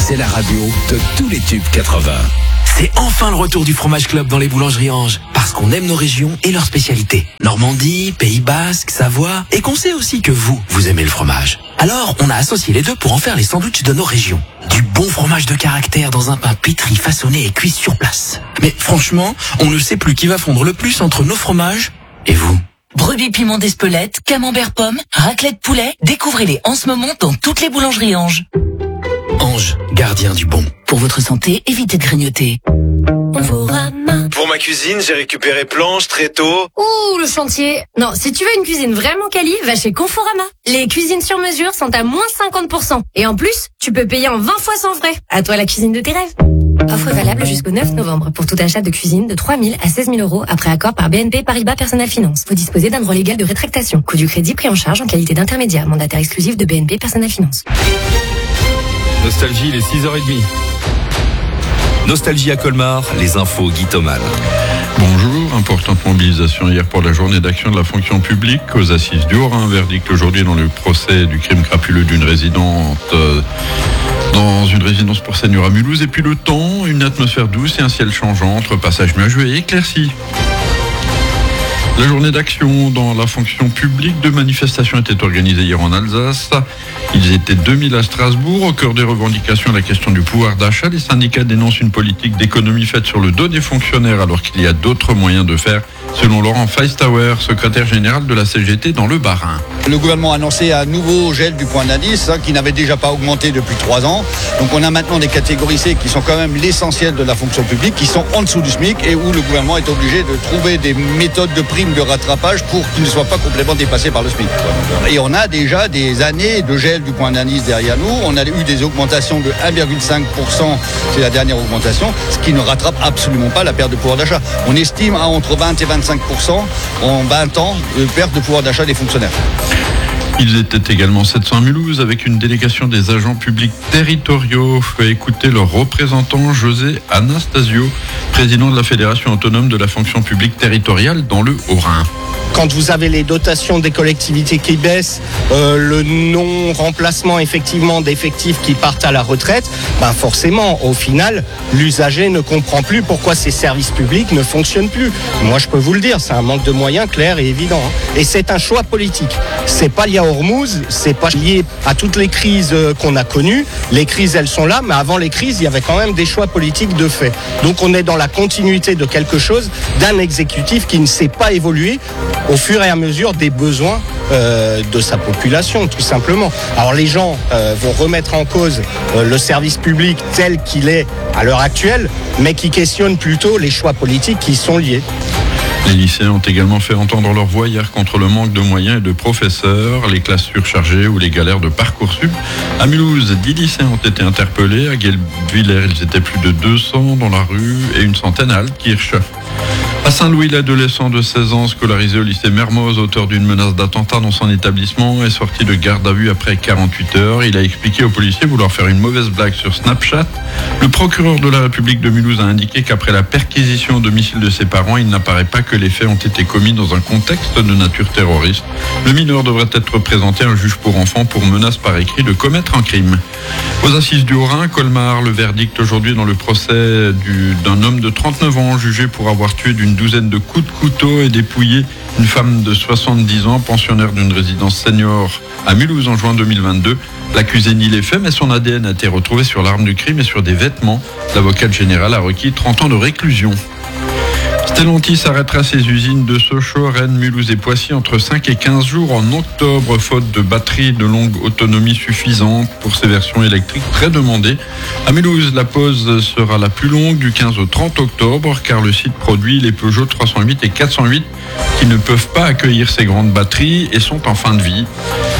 c'est la radio de tous les tubes 80. C'est enfin le retour du Fromage Club dans les boulangeries Ange. Parce qu'on aime nos régions et leurs spécialités. Normandie, Pays Basque, Savoie. Et qu'on sait aussi que vous aimez le fromage. Alors, on a associé les deux pour en faire les sandwichs de nos régions. Du bon fromage de caractère dans un pain pétri, façonné et cuit sur place. Mais franchement, on ne sait plus qui va fondre le plus entre nos fromages et vous. Brebis piment d'Espelette, camembert pomme, raclette poulet. Découvrez-les en ce moment dans toutes les boulangeries Ange. Ange, gardien du bon. Pour votre santé, évitez de grignoter. Pour ma cuisine, j'ai récupéré planches, tréteaux. Ouh, le chantier. Non, si tu veux une cuisine vraiment quali, va chez Conforama. Les cuisines sur mesure sont à moins 50%. Et en plus, tu peux payer en 20 fois sans frais. À toi la cuisine de tes rêves. Offre valable jusqu'au 9 novembre pour tout achat de cuisine de 3 000 à 16 000 euros après accord par BNP Paribas Personal Finance. Vous disposez d'un droit légal de rétractation. Coût du crédit pris en charge en qualité d'intermédiaire. Mandataire exclusif de BNP Personal Finance. Nostalgie, il est 6h30. Nostalgie à Colmar, les infos Guy Thomal. Bonjour, importante mobilisation hier pour la journée d'action de la fonction publique aux assises du Haut-Rhin. Verdict aujourd'hui dans le procès du crime crapuleux d'une résidente dans une résidence pour seniors à Mulhouse. Et puis le temps, une atmosphère douce et un ciel changeant entre passages nuageux et éclaircis. La journée d'action dans la fonction publique, 2 manifestations étaient organisées hier en Alsace. Ils étaient 2000 à Strasbourg. Au cœur des revendications, la question du pouvoir d'achat. Les syndicats dénoncent une politique d'économie faite sur le dos des fonctionnaires alors qu'il y a d'autres moyens de faire, selon Laurent Feistauer, secrétaire général de la CGT dans le Bas-Rhin. Le gouvernement a annoncé un nouveau gel du point d'indice qui n'avait déjà pas augmenté depuis 3 ans. Donc on a maintenant des catégories C qui sont quand même l'essentiel de la fonction publique, qui sont en dessous du SMIC et où le gouvernement est obligé de trouver des méthodes de primes de rattrapage pour qu'ils ne soient pas complètement dépassés par le SMIC. Et on a déjà des années de gel du point d'indice derrière nous. On a eu des augmentations de 1,5%, c'est la dernière augmentation, ce qui ne rattrape absolument pas la perte de pouvoir d'achat. On estime à entre 20 et 25% en 20 ans de perte de pouvoir d'achat des fonctionnaires. Ils étaient également 700 à Mulhouse avec une délégation des agents publics territoriaux. Fait écouter leur représentant José Anastasio, président de la Fédération autonome de la fonction publique territoriale dans le Haut-Rhin. Quand vous avez les dotations des collectivités qui baissent, le non-remplacement effectivement d'effectifs qui partent à la retraite, forcément, au final, l'usager ne comprend plus pourquoi ces services publics ne fonctionnent plus. Moi, je peux vous le dire, c'est un manque de moyens clair et évident. Et c'est un choix politique. C'est pas lié à Hormuz, c'est pas lié à toutes les crises qu'on a connues. Les crises, elles sont là, mais avant les crises, il y avait quand même des choix politiques de fait. Donc on est dans la continuité de quelque chose, d'un exécutif qui ne sait pas évoluer au fur et à mesure des besoins de sa population, tout simplement. Alors les gens vont remettre en cause le service public tel qu'il est à l'heure actuelle, mais qui questionnent plutôt les choix politiques qui y sont liés. Les lycéens ont également fait entendre leur voix hier contre le manque de moyens et de professeurs, les classes surchargées ou les galères de Parcoursup. À Mulhouse, 10 lycéens ont été interpellés. À Guebwiller, ils étaient plus de 200 dans la rue et une centaine à Altkirch. À Saint-Louis, l'adolescent de 16 ans scolarisé au lycée Mermoz, auteur d'une menace d'attentat dans son établissement, est sorti de garde à vue après 48 heures. Il a expliqué aux policiers vouloir faire une mauvaise blague sur Snapchat. Le procureur de la République de Mulhouse a indiqué qu'après la perquisition au domicile de ses parents, il n'apparaît pas que les faits ont été commis dans un contexte de nature terroriste. Le mineur devrait être présenté à un juge pour enfants pour menace par écrit de commettre un crime. Aux assises du Haut-Rhin, Colmar, le verdict aujourd'hui dans le procès d'un homme de 39 ans jugé pour avoir tué d'une douzaine de coups de couteau et dépouillé une femme de 70 ans, pensionnaire d'une résidence senior à Mulhouse en juin 2022. L'accusé nie les faits, mais son ADN a été retrouvé sur l'arme du crime et sur des vêtements. L'avocat général a requis 30 ans de réclusion. Stellantis arrêtera ses usines de Sochaux, Rennes, Mulhouse et Poissy entre 5 et 15 jours en octobre, faute de batteries de longue autonomie suffisante pour ces versions électriques très demandées. À Mulhouse, la pause sera la plus longue du 15 au 30 octobre car le site produit les Peugeot 308 et 408 qui ne peuvent pas accueillir ces grandes batteries et sont en fin de vie.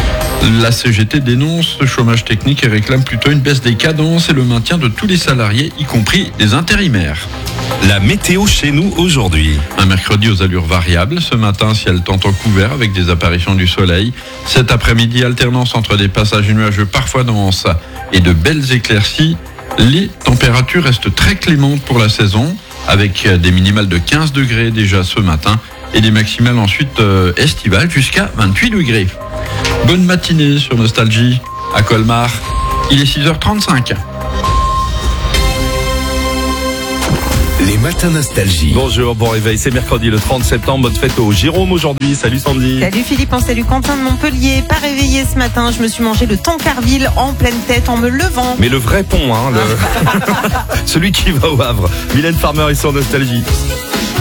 La CGT dénonce ce chômage technique et réclame plutôt une baisse des cadences et le maintien de tous les salariés, y compris les intérimaires. La météo chez nous aujourd'hui. Un mercredi aux allures variables. Ce matin, ciel tantôt couvert avec des apparitions du soleil. Cet après-midi, alternance entre des passages nuageux parfois denses et de belles éclaircies. Les températures restent très clémentes pour la saison, avec des minimales de 15 degrés déjà ce matin et des maximales ensuite estivales jusqu'à 28 degrés. Bonne matinée sur Nostalgie à Colmar. Il est 6h35. Les matins nostalgie. Bonjour, bon réveil, c'est mercredi le 30 septembre, bonne fête au Jérôme aujourd'hui. Salut Sandy. Salut Philippe, salut Quentin de Montpellier. Pas réveillé ce matin, je me suis mangé le Tancarville en pleine tête en me levant. Mais le vrai pont, celui qui va au Havre. Mylène Farmer est sur Nostalgie.